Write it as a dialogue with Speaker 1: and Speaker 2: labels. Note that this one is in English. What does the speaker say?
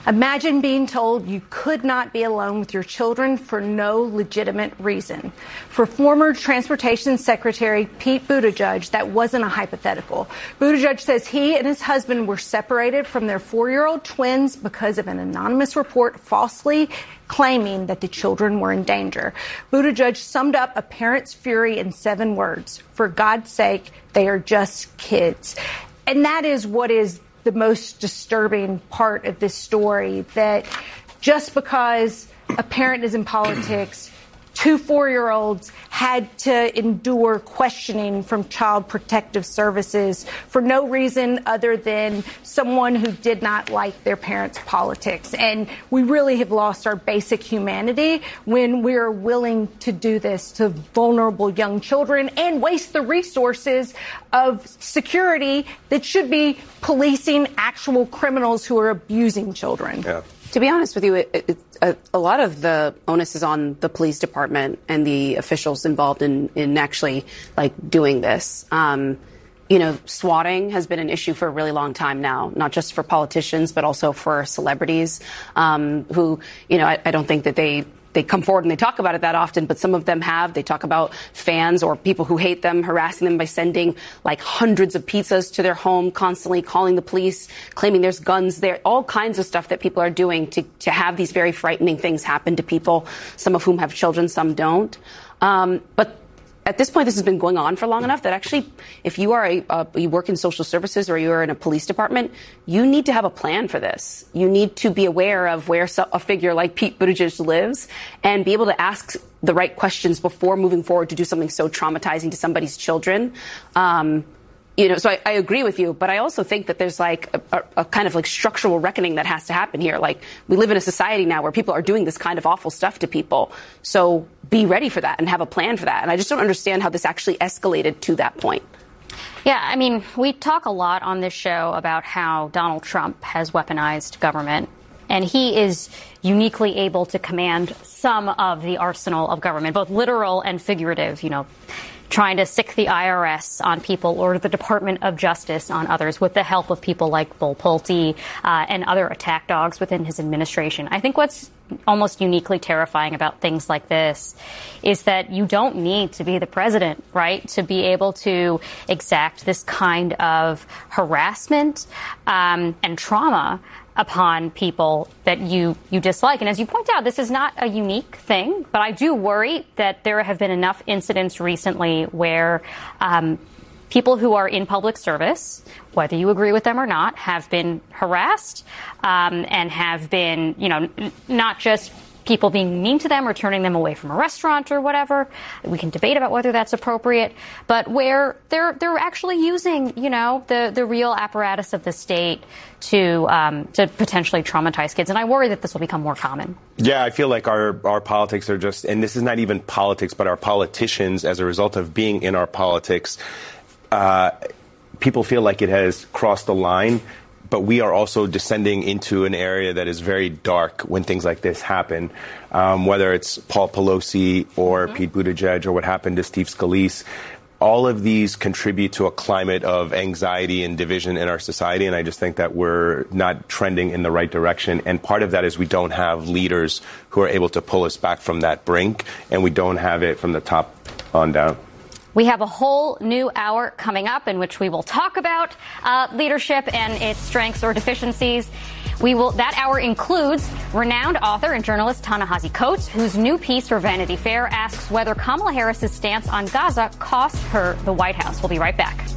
Speaker 1: Imagine being told you could not be alone with your children for no legitimate reason. For former Transportation Secretary Pete Buttigieg, that wasn't a hypothetical. Buttigieg says he and his husband were separated from their 4-year-old twins because of an anonymous report falsely claiming that the children were in danger. Buttigieg summed up a parent's fury in 7 words: for God's sake, they are just kids. And that is what is the most disturbing part of this story, that just because a parent is in politics, 2 4-year-olds had to endure questioning from Child Protective Services for no reason other than someone who did not like their parents' politics. And we really have lost our basic humanity when we are willing to do this to vulnerable young children and waste the resources of security that should be policing actual criminals who are abusing children.
Speaker 2: Yeah.
Speaker 3: To be honest with you, a lot of the onus is on the police department and the officials involved in actually doing this. Swatting has been an issue for a really long time now, not just for politicians, but also for celebrities who, I don't think that they come forward and they talk about it that often, but some of them have. They talk about fans or people who hate them, harassing them by sending hundreds of pizzas to their home, constantly calling the police, claiming there's guns there, all kinds of stuff that people are doing to have these very frightening things happen to people, some of whom have children, some don't. But at this point, this has been going on for long enough that actually, if you are you work in social services or you are in a police department, you need to have a plan for this. You need to be aware of where a figure like Pete Buttigieg lives and be able to ask the right questions before moving forward to do something so traumatizing to somebody's children. So I agree with you, but I also think that there's a kind of structural reckoning that has to happen here. We live in a society now where people are doing this kind of awful stuff to people. So be ready for that and have a plan for that. And I just don't understand how this actually escalated to that point.
Speaker 4: Yeah, I mean, we talk a lot on this show about how Donald Trump has weaponized government, and he is uniquely able to command some of the arsenal of government, both literal and figurative, trying to sick the IRS on people or the Department of Justice on others with the help of people like Bull Pulte and other attack dogs within his administration. I think what's almost uniquely terrifying about things like this is that you don't need to be the president, right, to be able to exact this kind of harassment and trauma upon people that you dislike. And as you point out, this is not a unique thing, but I do worry that there have been enough incidents recently where people who are in public service, whether you agree with them or not, have been harassed and have been, not just people being mean to them or turning them away from a restaurant or whatever. We can debate about whether that's appropriate, but where they're actually using, the real apparatus of the state to potentially traumatize kids. And I worry that this will become more common.
Speaker 2: Yeah, I feel like our politics are just, and this is not even politics, but our politicians, as a result of being in our politics, people feel like it has crossed the line. But we are also descending into an area that is very dark when things like this happen, whether it's Paul Pelosi or Pete Buttigieg or what happened to Steve Scalise. All of these contribute to a climate of anxiety and division in our society, and I just think that we're not trending in the right direction. And part of that is we don't have leaders who are able to pull us back from that brink, and we don't have it from the top on down.
Speaker 4: We have a whole new hour coming up in which we will talk about leadership and its strengths or deficiencies. That hour includes renowned author and journalist Ta-Nehisi Coates, whose new piece for Vanity Fair asks whether Kamala Harris's stance on Gaza cost her the White House. We'll be right back.